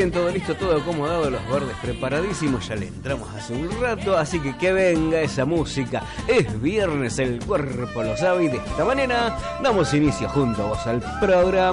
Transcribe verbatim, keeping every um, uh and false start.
bien, todo listo, todo acomodado, los verdes preparadísimos, ya le entramos hace un rato, así que que venga esa música. Es viernes, el cuerpo lo sabe y de esta manera damos inicio junto a vos al programa.